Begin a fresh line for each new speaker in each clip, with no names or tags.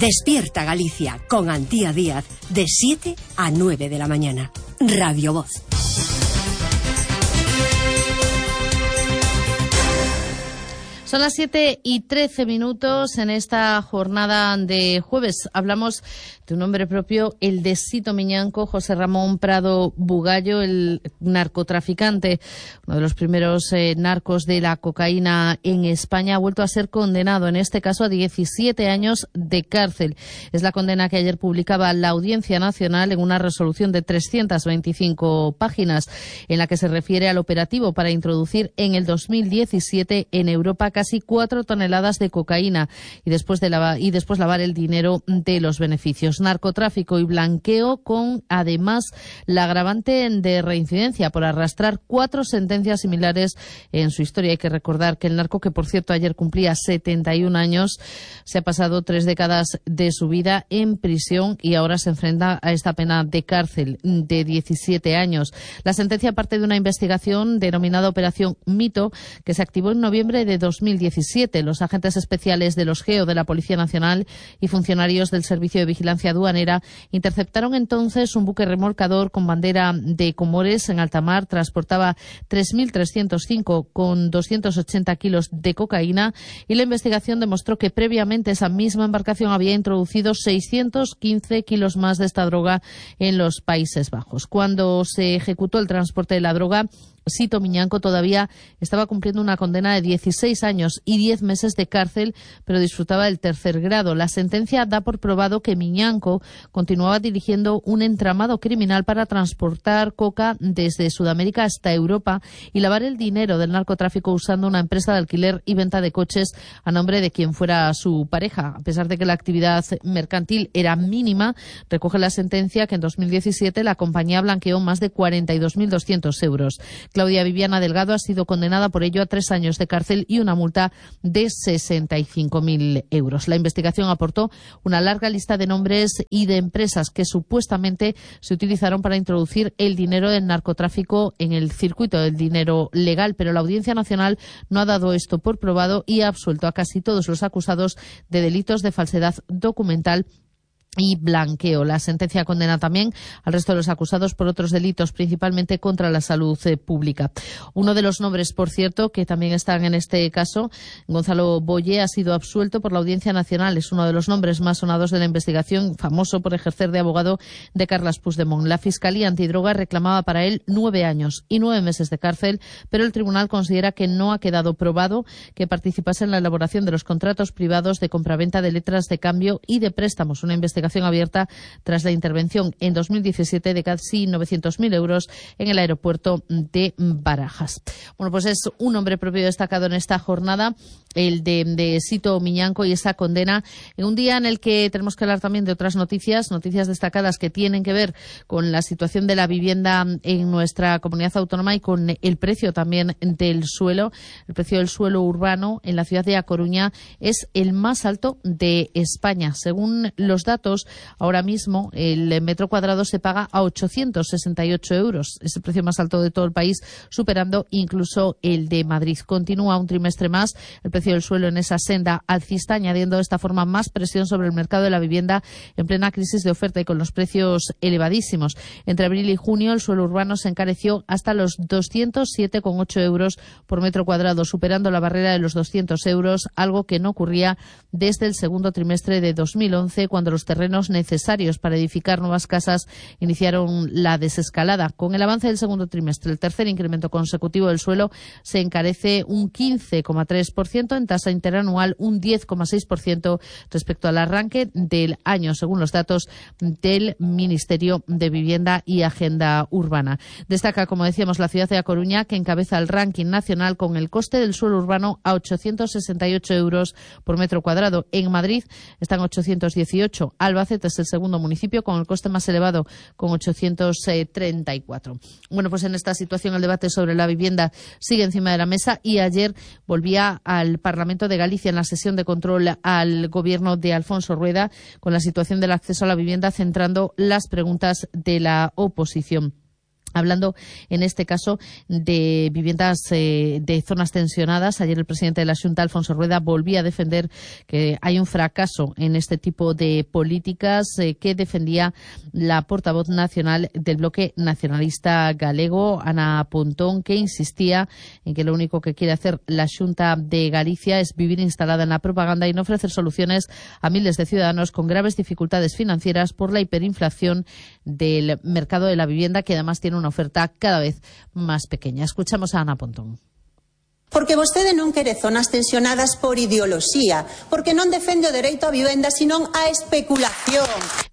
Despierta Galicia con Antía Díaz de 7 a 9 de la mañana. Radio Voz.
Son las 7:13 en esta jornada de jueves. Hablamos de un nombre propio, el de Sito Miñanco, José Ramón Prado Bugallo, el narcotraficante, uno de los primeros narcos de la cocaína en España, ha vuelto a ser condenado, en este caso a 17 años de cárcel. Es la condena que ayer publicaba la Audiencia Nacional en una resolución de 325 páginas, en la que se refiere al operativo para introducir en el 2017 en Europa casi 4 toneladas de cocaína y después lavar el dinero de los beneficios. Narcotráfico y blanqueo, con además la agravante de reincidencia por arrastrar 4 sentencias similares en su historia. Hay que recordar que el narco, que por cierto ayer cumplía 71 años, se ha pasado 3 décadas de su vida en prisión y ahora se enfrenta a esta pena de cárcel de 17 años. La sentencia parte de una investigación denominada Operación Mito, que se activó en noviembre de 2017. Los agentes especiales de los GEO de la Policía Nacional y funcionarios del Servicio de Vigilancia Aduanera interceptaron entonces un buque remolcador con bandera de Comores en alta mar. Transportaba 3.305 con 280 kilos de cocaína y la investigación demostró que previamente esa misma embarcación había introducido 615 kilos más de esta droga en los Países Bajos. Cuando se ejecutó el transporte de la droga, Sito Miñanco todavía estaba cumpliendo una condena de 16 años y 10 meses de cárcel, pero disfrutaba del tercer grado. La sentencia da por probado que Miñanco continuaba dirigiendo un entramado criminal para transportar coca desde Sudamérica hasta Europa y lavar el dinero del narcotráfico usando una empresa de alquiler y venta de coches a nombre de quien fuera su pareja. A pesar de que la actividad mercantil era mínima, recoge la sentencia que en 2017 la compañía blanqueó más de 42.200 euros. Claudia Viviana Delgado ha sido condenada por ello a 3 años de cárcel y una multa de 65.000 euros. La investigación aportó una larga lista de nombres y de empresas que supuestamente se utilizaron para introducir el dinero del narcotráfico en el circuito del dinero legal, pero la Audiencia Nacional no ha dado esto por probado y ha absuelto a casi todos los acusados de delitos de falsedad documental y blanqueo. La sentencia condena también al resto de los acusados por otros delitos, principalmente contra la salud pública. Uno de los nombres, por cierto, que también están en este caso, Gonzalo Boye, ha sido absuelto por la Audiencia Nacional. Es uno de los nombres más sonados de la investigación, famoso por ejercer de abogado de Carles Puigdemont. La Fiscalía Antidroga reclamaba para él 9 años y 9 meses de cárcel, pero el tribunal considera que no ha quedado probado que participase en la elaboración de los contratos privados de compraventa de letras de cambio y de préstamos. Una investigación abierta tras la intervención en 2017 de casi 900.000 euros en el aeropuerto de Barajas. Bueno, pues es un nombre propio destacado en esta jornada, el de Sito Miñanco, y esa condena en un día en el que tenemos que hablar también de otras noticias destacadas que tienen que ver con la situación de la vivienda en nuestra comunidad autónoma y con el precio también del suelo. El precio del suelo urbano en la ciudad de A Coruña es el más alto de España. Según los datos, ahora mismo el metro cuadrado se paga a 868 euros. Es el precio más alto de todo el país, superando incluso el de Madrid. Continúa un trimestre más el precio del suelo en esa senda alcista, añadiendo de esta forma más presión sobre el mercado de la vivienda en plena crisis de oferta y con los precios elevadísimos. Entre abril y junio el suelo urbano se encareció hasta los 207,8 euros por metro cuadrado, superando la barrera de los 200 euros, algo que no ocurría desde el segundo trimestre de 2011, cuando los terrenos necesarios para edificar nuevas casas iniciaron la desescalada. Con el avance del segundo trimestre, el tercer incremento consecutivo del suelo se encarece un 15,3%, en tasa interanual un 10,6% respecto al arranque del año, según los datos del Ministerio de Vivienda y Agenda Urbana. Destaca, como decíamos, la ciudad de A Coruña, que encabeza el ranking nacional con el coste del suelo urbano a 868 euros por metro cuadrado. En Madrid están 818. Albacete es el segundo municipio con el coste más elevado, con 834. Bueno, pues en esta situación el debate sobre la vivienda sigue encima de la mesa y ayer volvía al Parlamento de Galicia en la sesión de control al gobierno de Alfonso Rueda con la situación del acceso a la vivienda, centrando las preguntas de la oposición. Hablando en este caso de viviendas de zonas tensionadas, ayer el presidente de la Xunta, Alfonso Rueda, volvía a defender que hay un fracaso en este tipo de políticas que defendía la portavoz nacional del bloque nacionalista galego, Ana Pontón, que insistía en que lo único que quiere hacer la Xunta de Galicia es vivir instalada en la propaganda y no ofrecer soluciones a miles de ciudadanos con graves dificultades financieras por la hiperinflación del mercado de la vivienda, que además tiene una oferta cada vez más pequeña. Escuchamos a Ana Pontón.
Porque vostede non quere zonas tensionadas por ideoloxía, porque non defende o dereito a vivenda, sino a especulación.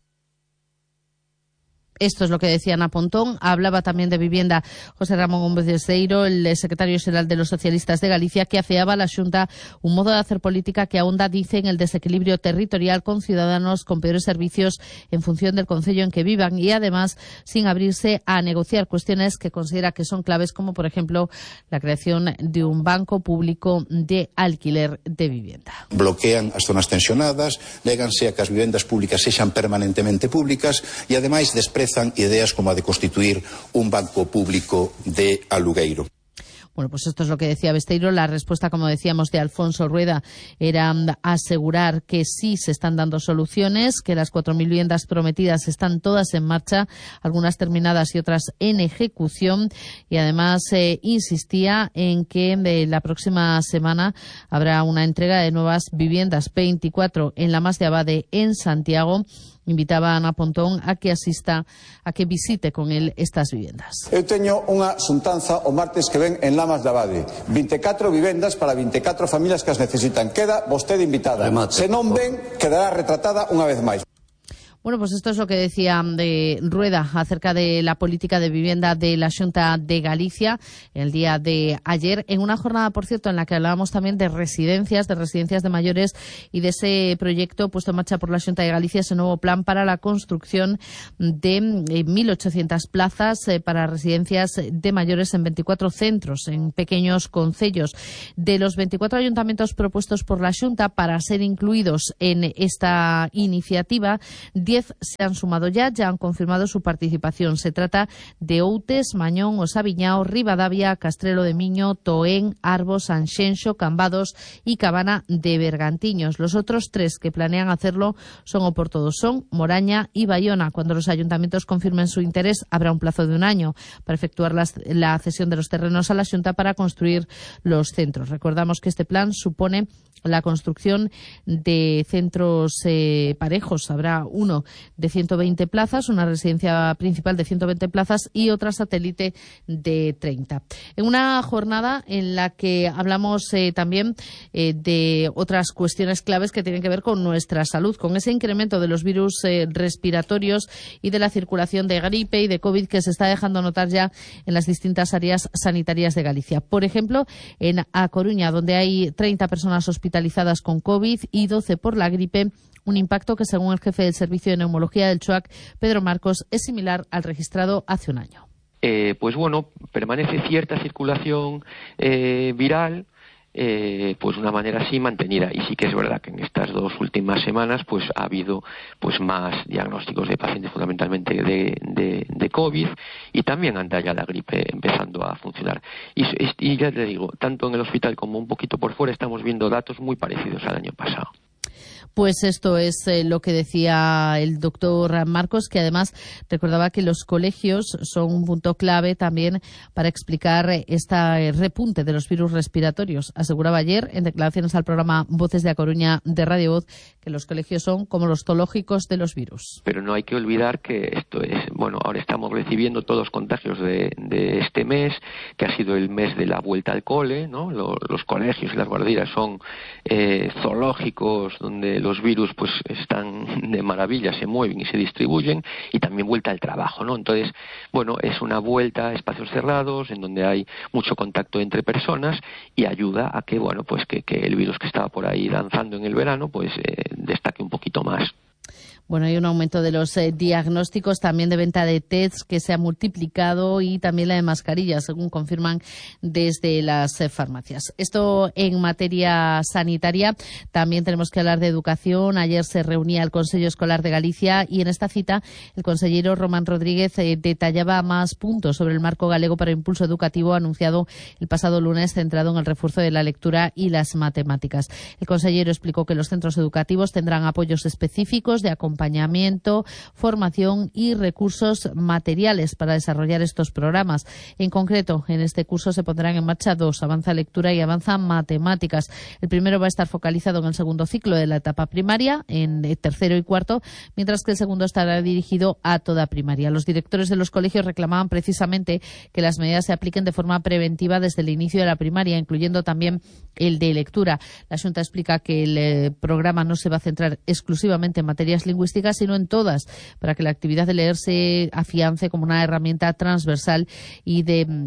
Esto es lo que decía Ana Pontón. Hablaba también de vivienda José Ramón Gómez de Esteiro, el secretario general de los socialistas de Galicia, que afeaba a la Xunta un modo de hacer política que ahonda, dice, en el desequilibrio territorial, con ciudadanos con peores servicios en función del concello en que vivan, y además sin abrirse a negociar cuestiones que considera que son claves, como por ejemplo la creación de un banco público de alquiler de vivienda.
Bloquean as zonas tensionadas, néganse a que as vivendas públicas sexan permanentemente públicas e ademais desprezan ideas como a de constituir un banco público de alugueiro.
Bueno, pues esto es lo que decía Besteiro. La respuesta, como decíamos, de Alfonso Rueda era asegurar que sí se están dando soluciones, que las 4.000 viviendas prometidas están todas en marcha, algunas terminadas y otras en ejecución, y además insistía en que la próxima semana habrá una entrega de nuevas viviendas, 24 en Lamas de Abade, en Santiago. Invitaba a Ana Pontón a que asista, a que visite con él estas viviendas.
Eu teño unha xuntanza o martes que ven en Lamas de Abade. 24 vivendas para 24 familias que as necesitan. Queda vostede invitada. Se non ven, quedará retratada unha vez máis.
Bueno, pues esto es lo que decía de Rueda acerca de la política de vivienda de la Xunta de Galicia el día de ayer, en una jornada, por cierto, en la que hablábamos también de residencias de mayores y de ese proyecto puesto en marcha por la Xunta de Galicia, ese nuevo plan para la construcción de 1.800 plazas para residencias de mayores en 24 centros, en pequeños concellos. De los 24 ayuntamientos propuestos por la Xunta para ser incluidos en esta iniciativa, 10 se han sumado ya han confirmado su participación. Se trata de Outes, Mañón, Osaviñao, Ribadavia, Castrelo de Miño, Toén, Arbos, Sanxenxo, Cambados y Cabana de Bergantiños. Los otros 3 que planean hacerlo son Oporto do Son, Moraña y Bayona. Cuando los ayuntamientos confirmen su interés, habrá un plazo de un año para efectuar la cesión de los terrenos a la Xunta para construir los centros. Recordamos que este plan supone la construcción de centros parejos. Habrá uno de 120 plazas, una residencia principal de 120 plazas y otra satélite de 30. En una jornada en la que hablamos también de otras cuestiones claves que tienen que ver con nuestra salud, con ese incremento de los virus respiratorios y de la circulación de gripe y de COVID que se está dejando notar ya en las distintas áreas sanitarias de Galicia. Por ejemplo, en A Coruña, donde hay 30 personas hospitalizadas con COVID y 12 por la gripe, un impacto que, según el jefe del Servicio de Neumología del CHOAC, Pedro Marcos, es similar al registrado hace un año.
Pues bueno, permanece cierta circulación viral, pues de una manera así mantenida, y sí que es verdad que en estas 2 últimas semanas pues ha habido pues más diagnósticos de pacientes fundamentalmente de COVID, y también anda ya la gripe empezando a funcionar, y ya te digo, tanto en el hospital como un poquito por fuera estamos viendo datos muy parecidos al año pasado.
Pues esto es lo que decía el doctor Marcos, que además recordaba que los colegios son un punto clave también para explicar este repunte de los virus respiratorios. Aseguraba ayer, en declaraciones al programa Voces de A Coruña de Radio Voz, que los colegios son como los zoológicos de los virus.
Pero no hay que olvidar que esto es, bueno, ahora estamos recibiendo todos los contagios de este mes, que ha sido el mes de la vuelta al cole, ¿no? Los colegios y las guarderías son zoológicos donde los virus pues están de maravilla, se mueven y se distribuyen, y también vuelta al trabajo, ¿no? Entonces, bueno, es una vuelta a espacios cerrados en donde hay mucho contacto entre personas, y ayuda a que, bueno, pues que el virus que estaba por ahí danzando en el verano pues destaque un poquito más.
Bueno, hay un aumento de los diagnósticos, también de venta de tests que se ha multiplicado y también la de mascarillas, según confirman desde las farmacias. Esto en materia sanitaria. También tenemos que hablar de educación. Ayer se reunía el Consejo Escolar de Galicia y en esta cita el consejero Román Rodríguez detallaba más puntos sobre el marco galego para impulso educativo anunciado el pasado lunes, centrado en el refuerzo de la lectura y las matemáticas. El consejero explicó que los centros educativos tendrán apoyos específicos de acompañamiento, formación y recursos materiales para desarrollar estos programas. En concreto, en este curso se pondrán en marcha 2, Avanza Lectura y Avanza Matemáticas. El primero va a estar focalizado en el segundo ciclo de la etapa primaria, en tercero y cuarto, mientras que el segundo estará dirigido a toda primaria. Los directores de los colegios reclamaban precisamente que las medidas se apliquen de forma preventiva desde el inicio de la primaria, incluyendo también el de lectura. La Xunta explica que el programa no se va a centrar exclusivamente en materias lingüísticas, sino en todas, para que la actividad de leer se afiance como una herramienta transversal y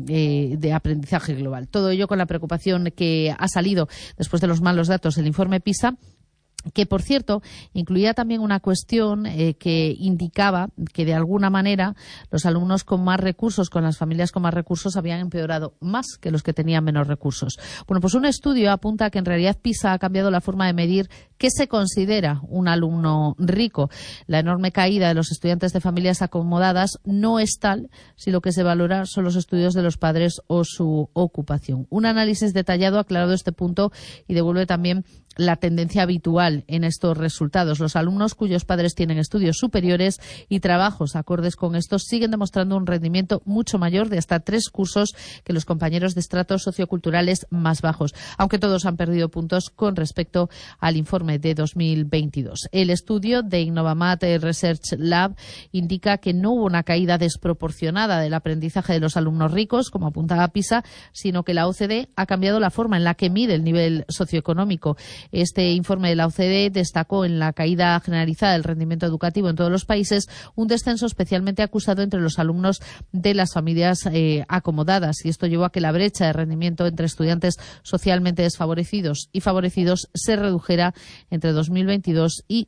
de aprendizaje global. Todo ello con la preocupación que ha salido después de los malos datos del informe PISA, que, por cierto, incluía también una cuestión que indicaba que, de alguna manera, los alumnos con más recursos, con las familias con más recursos, habían empeorado más que los que tenían menos recursos. Bueno, pues un estudio apunta que, en realidad, PISA ha cambiado la forma de medir qué se considera un alumno rico. La enorme caída de los estudiantes de familias acomodadas no es tal si lo que se valora son los estudios de los padres o su ocupación. Un análisis detallado ha aclarado este punto y devuelve también la tendencia habitual en estos resultados. Los alumnos cuyos padres tienen estudios superiores y trabajos acordes con estos siguen demostrando un rendimiento mucho mayor, de hasta 3 cursos, que los compañeros de estratos socioculturales más bajos, aunque todos han perdido puntos con respecto al informe de 2022. El estudio de Innovamat Research Lab indica que no hubo una caída desproporcionada del aprendizaje de los alumnos ricos, como apuntaba PISA, sino que la OCDE ha cambiado la forma en la que mide el nivel socioeconómico. Este informe de la OCDE destacó en la caída generalizada del rendimiento educativo en todos los países un descenso especialmente acusado entre los alumnos de las familias acomodadas, y esto llevó a que la brecha de rendimiento entre estudiantes socialmente desfavorecidos y favorecidos se redujera entre 2022 y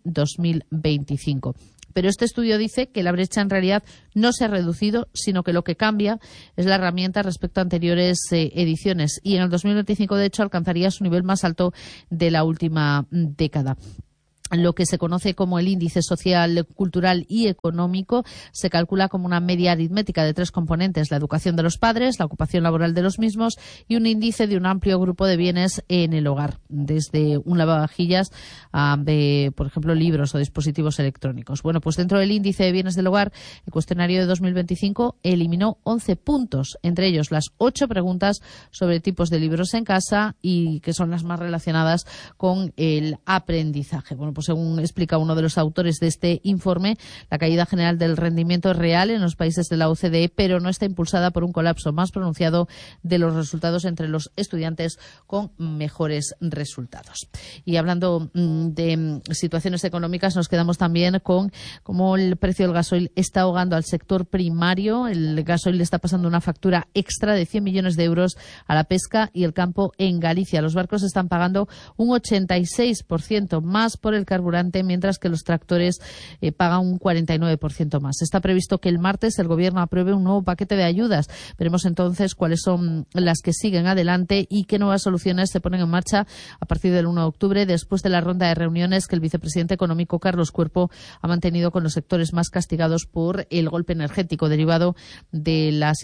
2025. Pero este estudio dice que la brecha en realidad no se ha reducido, sino que lo que cambia es la herramienta respecto a anteriores ediciones. Y en el 2025, de hecho, alcanzaría su nivel más alto de la última década. Lo que se conoce como el índice social, cultural y económico se calcula como una media aritmética de 3 componentes: la educación de los padres, la ocupación laboral de los mismos y un índice de un amplio grupo de bienes en el hogar, desde un lavavajillas a, por ejemplo, libros o dispositivos electrónicos. Bueno, pues dentro del índice de bienes del hogar, el cuestionario de 2025 eliminó 11 puntos, entre ellos las 8 preguntas sobre tipos de libros en casa, y que son las más relacionadas con el aprendizaje. Bueno, pues según explica uno de los autores de este informe, la caída general del rendimiento es real en los países de la OCDE, pero no está impulsada por un colapso más pronunciado de los resultados entre los estudiantes con mejores resultados. Y hablando de situaciones económicas, nos quedamos también con cómo el precio del gasoil está ahogando al sector primario. El gasoil le está pasando una factura extra de 100 millones de euros a la pesca y el campo en Galicia. Los barcos están pagando un 86% más por el carburante, mientras que los tractores pagan un 49% más. Está previsto que el martes el Gobierno apruebe un nuevo paquete de ayudas. Veremos entonces cuáles son las que siguen adelante y qué nuevas soluciones se ponen en marcha a partir del 1 de octubre, después de la ronda de reuniones que el vicepresidente económico Carlos Cuerpo ha mantenido con los sectores más castigados por el golpe energético derivado de las